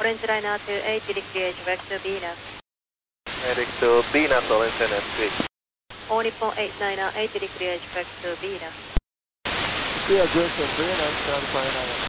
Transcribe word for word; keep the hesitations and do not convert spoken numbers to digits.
Orange Rhino to eighty degree edge vector Venus. Medic to Venus, Orange Rhino three. All Nippon eight nine eighty degree edge vector Venus. Yeah, Justin, Venus, Alpha nine.